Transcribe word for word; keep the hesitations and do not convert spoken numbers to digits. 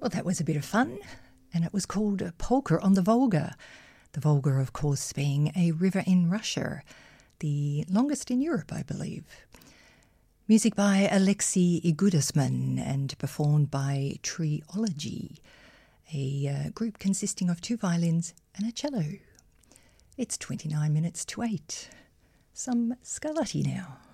Well, that was a bit of fun, and it was called Polka on the Volga. The Volga, of course, being a river in Russia, the longest in Europe, I believe. Music by Alexei Igudasman and performed by Triology, a uh, group consisting of two violins and a cello. It's twenty-nine minutes to eight. Some Scarlatti now.